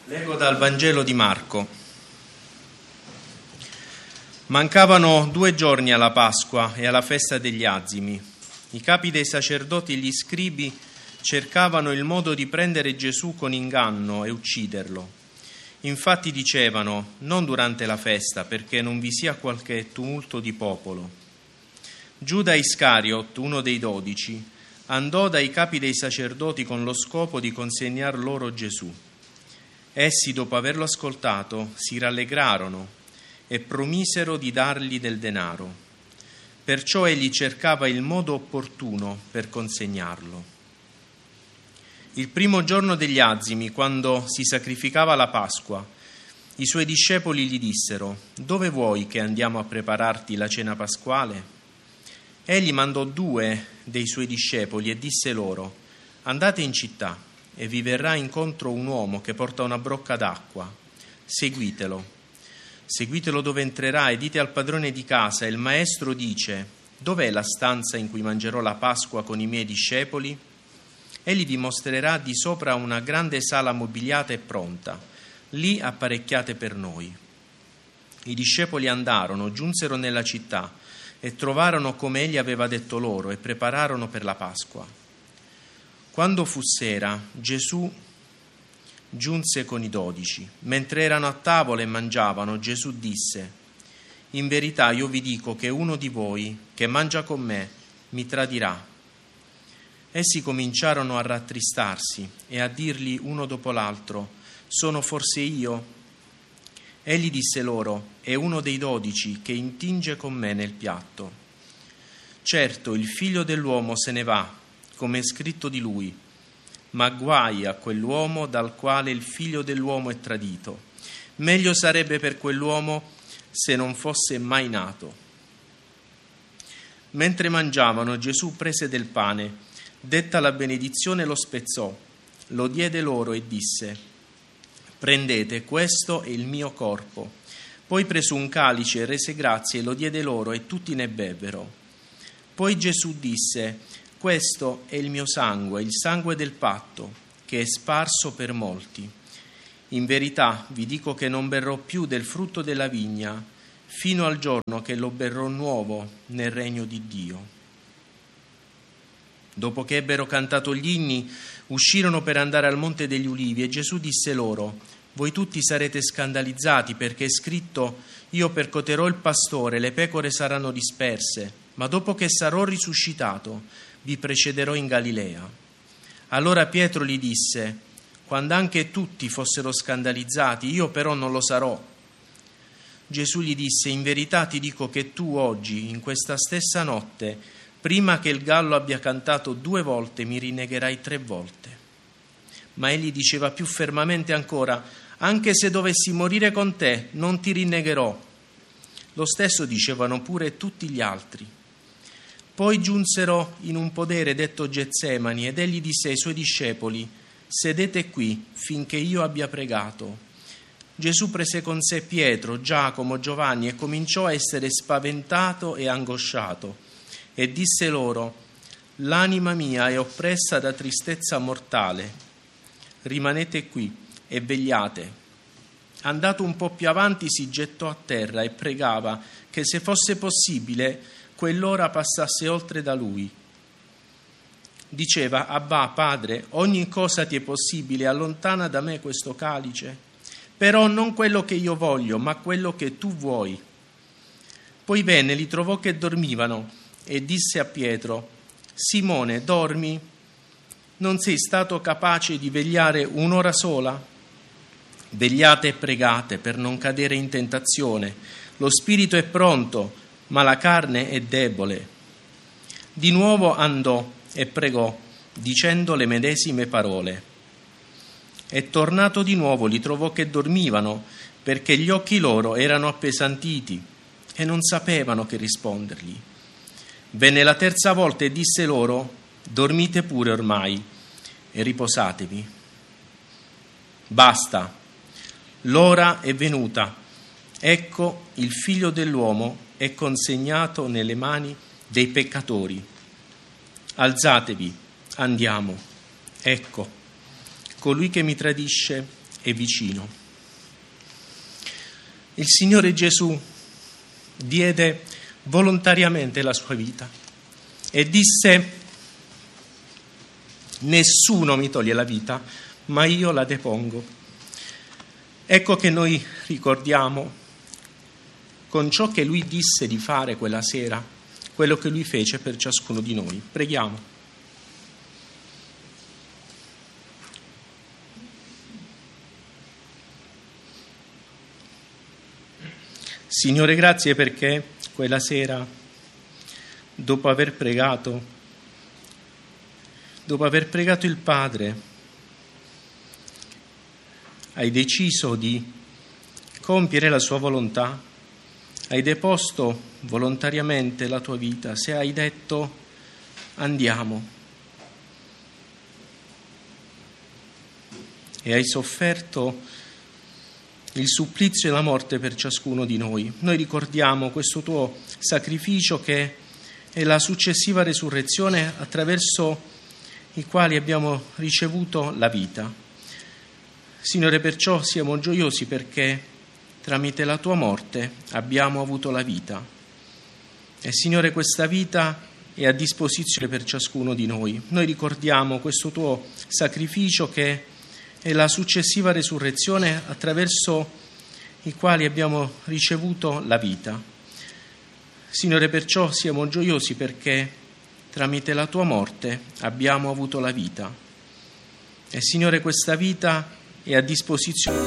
Leggo dal Vangelo di Marco. Mancavano 2 giorni alla Pasqua e alla festa degli Azimi. I capi dei sacerdoti e gli scribi cercavano il modo di prendere Gesù con inganno e ucciderlo. Infatti dicevano: non durante la festa, perché non vi sia qualche tumulto di popolo. Giuda Iscariot, uno dei 12, andò dai capi dei sacerdoti con lo scopo di consegnar loro Gesù. Essi, dopo averlo ascoltato, si rallegrarono e promisero di dargli del denaro. Perciò egli cercava il modo opportuno per consegnarlo. Il primo giorno degli Azimi, quando si sacrificava la Pasqua, i suoi discepoli gli dissero: «Dove vuoi che andiamo a prepararti la cena pasquale?» Egli mandò 2 dei suoi discepoli e disse loro: «Andate in città e vi verrà incontro un uomo che porta una brocca d'acqua. Seguitelo. Seguitelo dove entrerà e dite al padrone di casa: il maestro dice: dov'è la stanza in cui mangerò la Pasqua con i miei discepoli? Egli vi mostrerà di sopra una grande sala mobiliata e pronta. Lì apparecchiate per noi». I discepoli andarono, giunsero nella città e trovarono come egli aveva detto loro e prepararono per la Pasqua. Quando fu sera, Gesù giunse con i 12. Mentre erano a tavola e mangiavano, Gesù disse: «In verità io vi dico che uno di voi, che mangia con me, mi tradirà». Essi cominciarono a rattristarsi e a dirgli uno dopo l'altro: «Sono forse io?» Egli disse loro: «È uno dei 12 che intinge con me nel piatto. Certo, il Figlio dell'uomo se ne va, come è scritto di lui, ma guai a quell'uomo dal quale il Figlio dell'uomo è tradito. Meglio sarebbe per quell'uomo se non fosse mai nato». Mentre mangiavano, Gesù prese del pane, detta la benedizione, lo spezzò, lo diede loro e disse: «Prendete, questo è il mio corpo». Poi prese un calice, rese grazie e lo diede loro e tutti ne bevvero. Poi Gesù disse: «Questo è il mio sangue, il sangue del patto, che è sparso per molti. In verità vi dico che non berrò più del frutto della vigna fino al giorno che lo berrò nuovo nel regno di Dio». Dopo che ebbero cantato gli inni, uscirono per andare al Monte degli Ulivi e Gesù disse loro: «Voi tutti sarete scandalizzati perché è scritto: io percoterò il pastore, le pecore saranno disperse, ma dopo che sarò risuscitato vi precederò in Galilea». Allora Pietro gli disse: «Quando anche tutti fossero scandalizzati, io però non lo sarò». Gesù gli disse: «In verità ti dico che tu oggi, in questa stessa notte, prima che il gallo abbia cantato 2 volte, mi rinnegherai 3 volte». Ma egli diceva più fermamente ancora: «Anche se dovessi morire con te, non ti rinnegherò». Lo stesso dicevano pure tutti gli altri. Poi giunsero in un podere detto Getsemani ed egli disse ai suoi discepoli: «Sedete qui finché io abbia pregato». Gesù prese con sé Pietro, Giacomo, Giovanni e cominciò a essere spaventato e angosciato e disse loro: «L'anima mia è oppressa da tristezza mortale. Rimanete qui e vegliate». Andato un po' più avanti si gettò a terra e pregava che, se fosse possibile, quell'ora passasse oltre da lui. Diceva: «Abbà, Padre, ogni cosa ti è possibile, allontana da me questo calice, però non quello che io voglio, ma quello che tu vuoi». Poi venne, li trovò che dormivano e disse a Pietro: «Simone, dormi? Non sei stato capace di vegliare un'ora sola? Vegliate e pregate per non cadere in tentazione. Lo spirito è pronto, ma la carne è debole». Di nuovo andò e pregò, dicendo le medesime parole. E tornato di nuovo li trovò che dormivano, perché gli occhi loro erano appesantiti e non sapevano che rispondergli. Venne la 3ª volta e disse loro: «Dormite pure ormai e riposatevi. Basta, l'ora è venuta. Ecco, il Figlio dell'uomo è consegnato nelle mani dei peccatori. Alzatevi, andiamo. Ecco, colui che mi tradisce è vicino. Il Signore Gesù diede volontariamente la sua vita e disse: nessuno mi toglie la vita, ma io la depongo. Ecco che noi ricordiamo con ciò che Lui disse di fare quella sera, quello che Lui fece per ciascuno di noi. Preghiamo. Signore, grazie perché quella sera, dopo aver pregato il Padre, hai deciso di compiere la sua volontà, hai deposto volontariamente la tua vita, se hai detto andiamo, e hai sofferto il supplizio e la morte per ciascuno di noi. Noi ricordiamo questo tuo sacrificio che è la successiva resurrezione attraverso i quali abbiamo ricevuto la vita. Signore, perciò siamo gioiosi perché tramite la tua morte abbiamo avuto la vita. E Signore, questa vita è a disposizione per ciascuno di noi. Noi ricordiamo questo tuo sacrificio che è la successiva resurrezione attraverso i quali abbiamo ricevuto la vita. Signore, perciò siamo gioiosi perché tramite la tua morte abbiamo avuto la vita. E Signore, questa vita è a disposizione